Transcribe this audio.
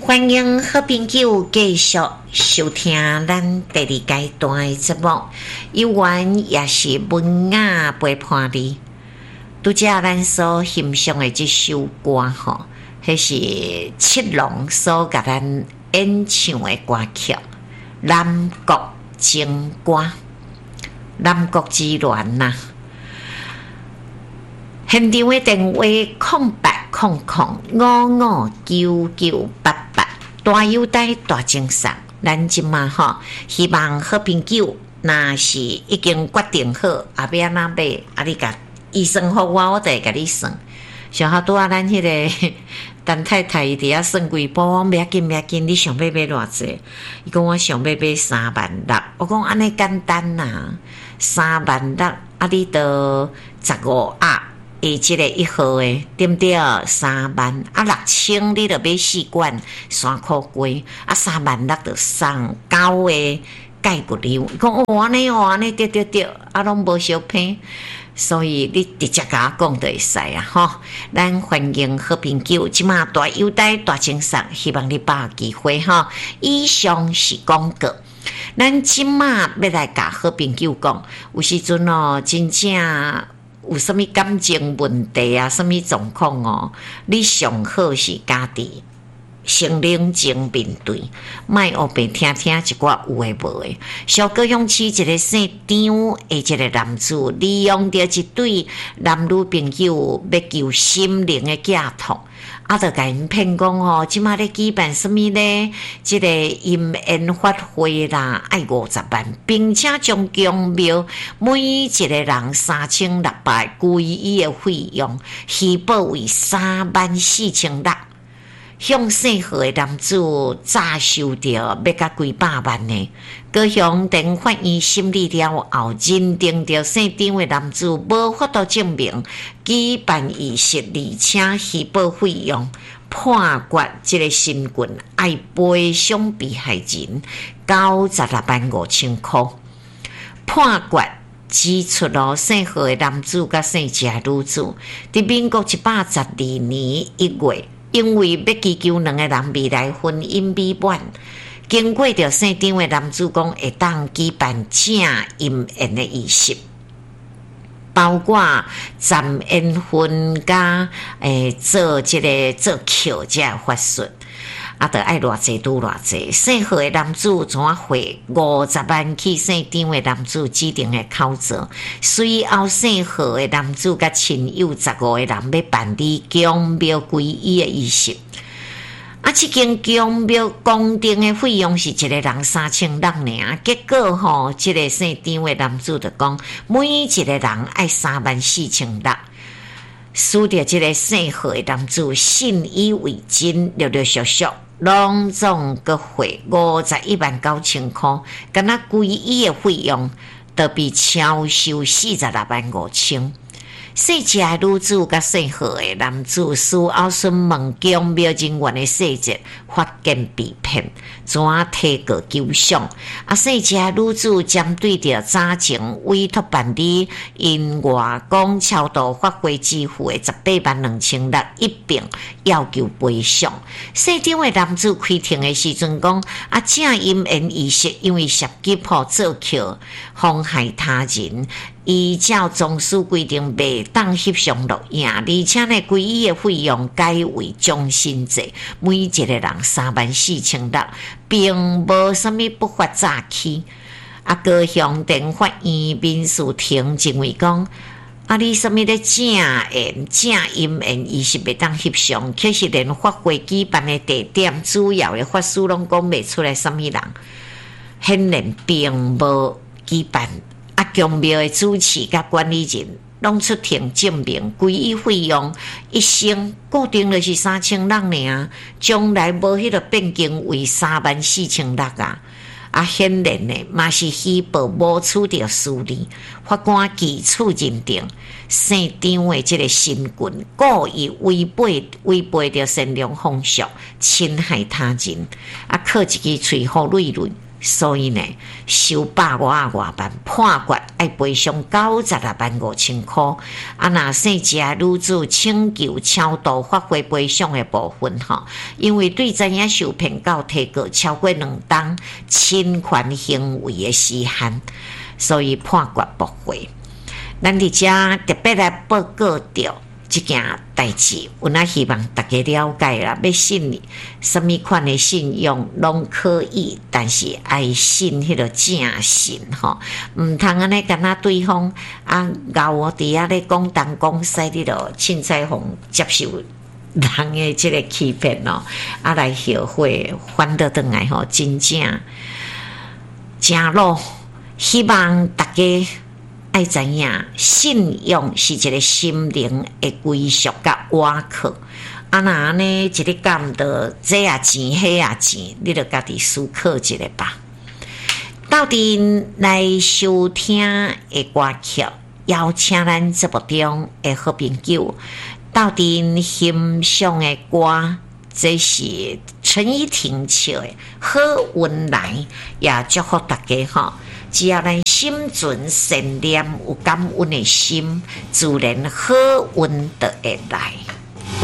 欢迎好朋友继续收听咱第二阶段的节目，有缘也是文雅陪伴你。拄则咱所欣赏的这首歌吼，迄是七龙所甲咱演唱的歌曲《南国情歌》，南国之恋呐。现场的电话0800559988，大优待大精神。咱即马吼，希望好朋友若是已经决定好，后要安怎买，你甲医生互我就会甲你算。像拄仔咱迄个陈太太伊伫遐算几步，我袂要紧，你想要买偌济？伊讲我想要买36000，我讲安尼简单呐，36000，你得15盒。即个1号的对不对？36000，6000你著买4罐3块几，36000著送9个钙骨瘤。讲安尼对，拢无相偏，所以你直接甲我讲就会使啊吼。咱欢迎好朋友，即马大优待大精神，希望你把握机会吼。以上是广告。咱即马要来甲好朋友讲，有时阵真正。有什么感情问题啊？什么状况哦？你上好是家己先冷静面对，莫后边听一寡有诶无诶。小高雄市一个姓张诶一个男子，利用着一对男女朋友要求心灵诶寄托。就甲因骗讲即马咧举办什么咧？即个姻缘法会啦，爱50万，并且将公庙每一个人3600规伊的费用，虚报为34600。向姓何的男子诈收着要甲几百万呢？高雄等法院审理了后，认定着姓张的男子无法度证明举办仪式，而且虚报费用，判决这个新quyền爱赔偿被害人965000块。判决指出姓何的男子甲姓谢的女子，伫民国112年1月。因为要祈求两个人未来婚姻美满，经过着姓张的男子讲会当举办正姻缘的仪式，包括暂姻婚加做这个做桥这法术，就爱偌济拄偌济。姓何的男子怎汇50万去姓张的男子指定的口座，随后姓何的男子甲亲友15个人要办理公庙皈依的仪式。这间公庙公定的费用是一个人3600尔，结果这个姓张的男子就讲，每一个人爱34600。输掉这个姓何的男子信以为真，陆陆续续拢总个汇519,000块，敢若皈依的费用都比超收465,000。姓谢的女子甲姓何的男子事后询问公庙人员的细节，发现被骗，怎提告求偿？姓谢的女子针对着早前委托办理因外公超度发挥支付的182,600一并要求赔偿。姓张的男子开庭的时阵讲，正姻缘仪式因为涉及破造桥，妨害他人。依照宗师规定，袂当翕相录影，而且呢，皈依的费用改为终身制，每一个人34600，并无什么不法诈欺。高雄地法院民事庭认为讲，你什么咧正姻缘仪式袂当翕相，其实连法会举办的地点、主要的法师拢讲袂出来什么人，显然并无举办。公庙的主持甲管理人拢出庭证明，皈依费用一生固定就是3000尔，将来无迄个变更为34600显然呢，嘛是虚报无处着xử理。法官基础认定，姓张的这个新quyền故意违背着善良风俗，侵害他人，靠一支嘴好累累。 所以呢，收150外万，判决要赔偿96.5千块。啊，若姓家女子请求超度发挥赔偿的部分吼，因为对知影受骗到提告超过2档侵权行为的时限，所以判决驳回。咱伫遮特别来报告着这件代志，我那希望大家了解啦。要信你，什么款的信用拢可以，但是爱信迄个正信吼，唔通安尼敢若对方啊咬我伫遐咧讲东讲西，你著凊彩互接受人的即个欺骗咯，啊来后悔还得转来吼，真正正路。希望大家爱知影，信用是一个心灵的归属甲瓦靠。啊，那安尼一日干的这也钱，迄也钱，你著家己思考一下吧。到底来收听的歌曲，邀请咱节目中的好朋友，到底欣赏的歌，这是陈依婷唱的《好运来》，也祝福大家吼。只要咱心存善念，有感恩的心，自然好运就会来。